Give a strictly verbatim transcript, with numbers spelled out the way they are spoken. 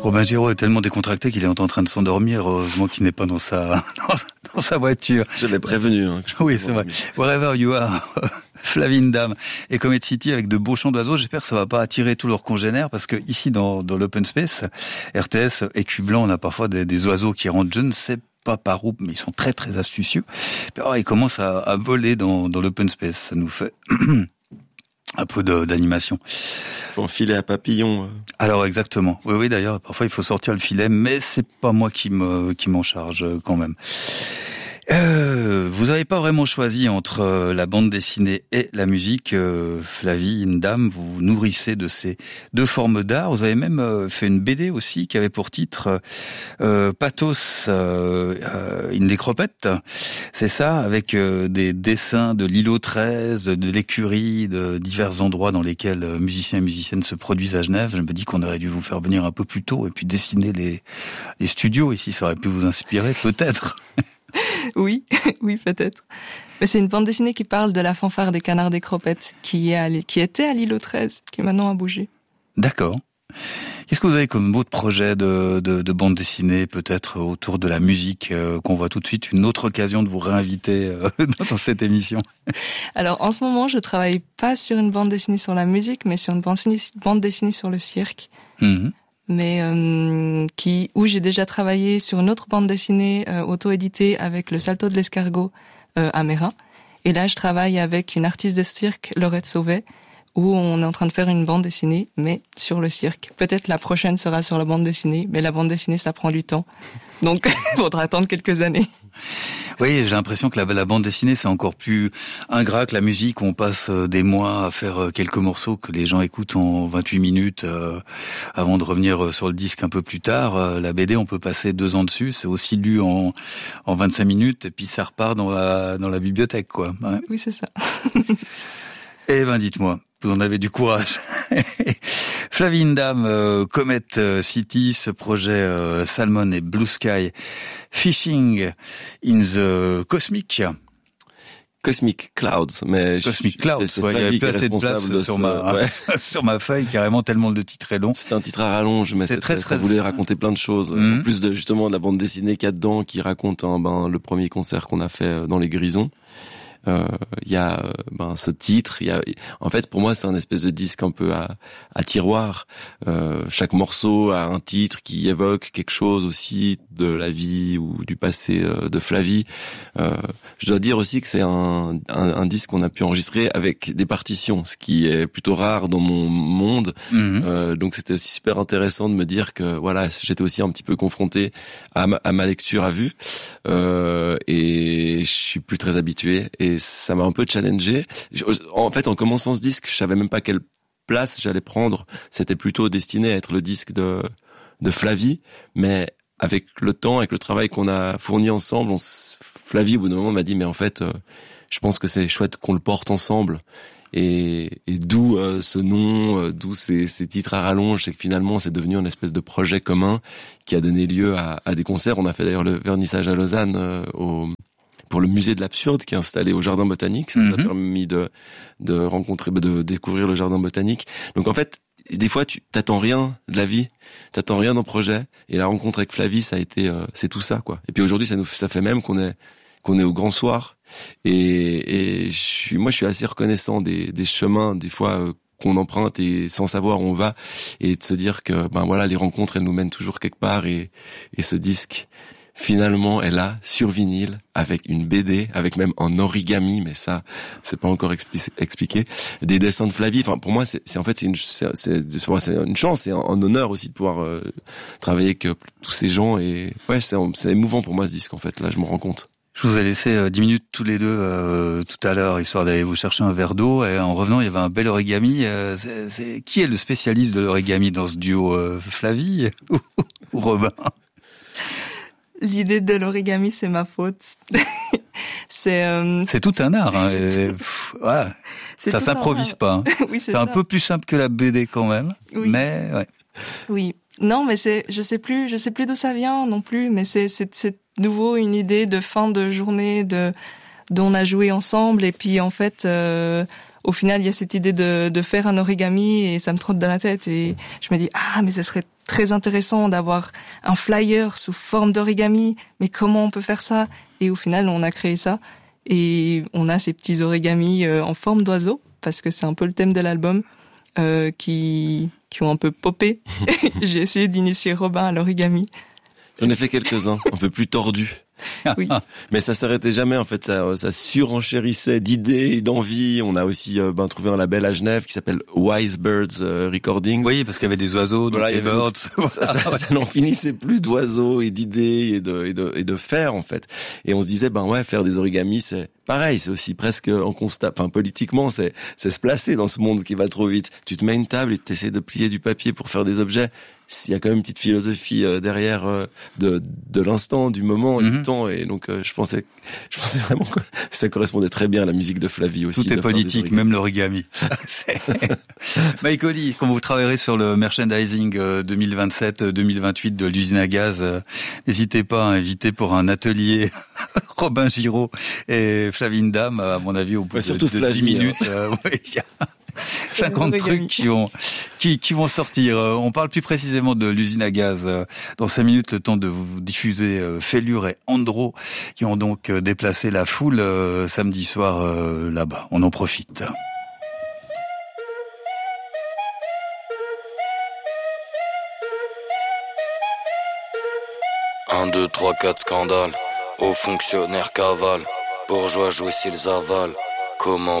Robin Giraud est tellement décontracté qu'il est en train de s'endormir, heureusement qu'il n'est pas dans sa, dans sa voiture. Je l'ai prévenu. Hein, que je oui, c'est vrai. Wherever you are, Flavie Ndam et Comet City avec de beaux chants d'oiseaux. J'espère que ça va pas attirer tous leurs congénères parce que ici, dans, dans l'open space, R T S, écu blanc, on a parfois des, des oiseaux qui rentrent, je ne sais pas par où, mais ils sont très très astucieux. Puis, alors, ils commencent à, à voler dans, dans l'open space. Ça nous fait un peu de, d'animation. Faut un filet à papillons. Alors exactement. Oui, oui. D'ailleurs, parfois il faut sortir le filet, mais c'est pas moi qui me qui m'en charge quand même. Euh, vous n'avez pas vraiment choisi entre la bande dessinée et la musique, euh, Flavie Ndam. Vous vous nourrissez de ces deux formes d'art. Vous avez même fait une B D aussi qui avait pour titre euh, Pathos euh, euh, in Nécropète. C'est ça, avec euh, des dessins de l'îlot treize, de l'écurie, de divers endroits dans lesquels euh, musiciens et musiciennes se produisent à Genève. Je me dis qu'on aurait dû vous faire venir un peu plus tôt et puis dessiner les, les studios ici. Ça aurait pu vous inspirer, peut-être. Oui, oui, peut-être. Mais c'est une bande dessinée qui parle de la fanfare des canards des cropettes, qui est à, qui était à l'îlot treize, qui maintenant a bougé. D'accord. Qu'est-ce que vous avez comme autre projet de, de, de bande dessinée, peut-être autour de la musique, euh, qu'on voit tout de suite une autre occasion de vous réinviter euh, dans cette émission? Alors, en ce moment, je travaille pas sur une bande dessinée sur la musique, mais sur une bande dessinée, bande dessinée sur le cirque. Mmh. mais euh, qui où j'ai déjà travaillé sur une autre bande dessinée euh, auto-éditée avec le Salto de l'escargot euh, à Mérin. Et là, je travaille avec une artiste de cirque, Laurette Sauvet, où on est en train de faire une bande dessinée, mais sur le cirque. Peut-être la prochaine sera sur la bande dessinée, mais la bande dessinée, ça prend du temps. Donc, il faudra attendre quelques années. Oui, j'ai l'impression que la, la bande dessinée, c'est encore plus ingrat que la musique, où on passe des mois à faire quelques morceaux que les gens écoutent en vingt-huit minutes euh, avant de revenir sur le disque un peu plus tard. Euh, la B D, on peut passer deux ans dessus, c'est aussi lu en, en vingt-cinq minutes, et puis ça repart dans la, dans la bibliothèque, quoi. Ouais. Oui, c'est ça. Eh ben, dites-moi, vous en avez du courage. Flavie Ndam, euh, Comet City, ce projet euh, Salmon et Blue Sky, Fishing in the Cosmic. Cosmic Clouds, mais Cosmic Clouds, c'est, c'est ouais, il y avait plus assez de place de sur ce, ma ouais. sur ma feuille, carrément tellement le titre est long. C'est un titre à rallonge, mais c'est, c'est très, très, ça voulait raconter plein de choses. Mm-hmm. En plus de justement de la bande dessinée qu'il y a dedans, qui raconte hein, ben le premier concert qu'on a fait dans les Grisons. Il euh, y a ben ce titre, il y a en fait pour moi c'est un espèce de disque un peu à, à tiroir. Euh, chaque morceau a un titre qui évoque quelque chose aussi de la vie ou du passé euh, de Flavie. Euh, je dois dire aussi que c'est un, un, un disque qu'on a pu enregistrer avec des partitions, ce qui est plutôt rare dans mon monde. Mmh. Euh, donc c'était aussi super intéressant de me dire que voilà j'étais aussi un petit peu confronté à ma, à ma lecture à vue euh, et je suis plus très habitué. Et Et ça m'a un peu challengé. En fait, en commençant ce disque, je savais même pas quelle place j'allais prendre. C'était plutôt destiné à être le disque de de Flavie, mais avec le temps, avec le travail qu'on a fourni ensemble, on, Flavie au bout d'un moment m'a dit mais en fait, euh, je pense que c'est chouette qu'on le porte ensemble. Et, et d'où euh, ce nom, euh, d'où ces, ces titres à rallonge, c'est que finalement c'est devenu une espèce de projet commun qui a donné lieu à, à des concerts. On a fait d'ailleurs le vernissage à Lausanne euh, au pour le musée de l'absurde qui est installé au jardin botanique. Ça nous a mmh. permis de de rencontrer, de découvrir le jardin botanique. Donc en fait, des fois tu t'attends rien de la vie, t'attends rien d'un projet, et la rencontre avec Flavie, ça a été, euh, c'est tout ça quoi. Et puis aujourd'hui, ça nous, ça fait même qu'on est qu'on est au Grand Soir. Et, et je suis, moi, je suis assez reconnaissant des des chemins des fois euh, qu'on emprunte et sans savoir où on va, et de se dire que ben voilà, les rencontres elles nous mènent toujours quelque part, et et ce disque finalement est là sur vinyle avec une B D, avec même en origami, mais ça c'est pas encore expli- expliqué, des dessins de Flavie. Enfin pour moi c'est, c'est en fait c'est une c'est, c'est, c'est une chance et un, un honneur aussi de pouvoir euh, travailler avec euh, tous ces gens, et ouais c'est c'est émouvant pour moi ce disque en fait. Là je me rends compte. Je vous ai laissé euh, dix minutes tous les deux euh, tout à l'heure, histoire d'aller vous chercher un verre d'eau, et en revenant il y avait un bel origami. Euh, c'est, c'est... Qui est le spécialiste de l'origami dans ce duo, euh, Flavie ou, ou Robin? L'idée de l'origami, c'est ma faute. c'est euh... c'est tout un art. Hein, et, pff, ouais, ça s'improvise pas. Hein. Oui, c'est, c'est un peu plus simple que la B D quand même, oui. mais ouais. Oui, non, mais c'est, je sais plus, je sais plus d'où ça vient non plus, mais c'est, c'est, c'est nouveau une idée de fin de journée, de dont on a joué ensemble, et puis en fait, euh, au final, il y a cette idée de, de faire un origami et ça me trotte dans la tête et je me dis ah mais ce serait très intéressant d'avoir un flyer sous forme d'origami. Mais comment on peut faire ça? Et au final, on a créé ça et on a ces petits origamis en forme d'oiseau parce que c'est un peu le thème de l'album euh, qui qui ont un peu popé. J'ai essayé d'initier Robin à l'origami. J'en ai fait quelques-uns, un peu plus tordus. Oui. Mais ça s'arrêtait jamais en fait, ça, ça surenchérissait d'idées et d'envies. On a aussi euh, ben, trouvé un label à Genève qui s'appelle Wise Birds euh, Recordings. Oui, parce qu'il y avait des oiseaux, voilà, des birds. Beaucoup, ça, ça, ça n'en finissait plus d'oiseaux et d'idées et de, et de et de faire en fait. Et on se disait ben ouais, faire des origamis c'est pareil, c'est aussi presque en constat. Enfin politiquement, c'est c'est se placer dans ce monde qui va trop vite. Tu te mets une table et tu essaies de plier du papier pour faire des objets. Il y a quand même une petite philosophie euh, derrière euh, de de l'instant, du moment et mm-hmm. du temps. Et donc euh, je pensais je pensais vraiment que ça correspondait très bien à la musique de Flavie aussi. Tout est politique, même l'origami. Mike Holly, quand vous travaillerez sur le merchandising euh, deux mille vingt-sept deux mille vingt-huit de l'usine à gaz, euh, n'hésitez pas à inviter pour un atelier Robin Giraud et Flavie Dame, à mon avis, au bout ouais, de, de Flavie, dix minutes. Euh, ouais, y a cinquante trucs qui vont qui qui vont sortir. On parle plus précisément de l'usine à gaz dans cinq minutes, le temps de vous diffuser Fêlure et Andro qui ont donc déplacé la foule euh, samedi soir euh, là-bas. On en profite. Un, deux, trois, quatre scandales. Hauts fonctionnaires cavales. Bourgeois jouissent s'ils avalent. Comment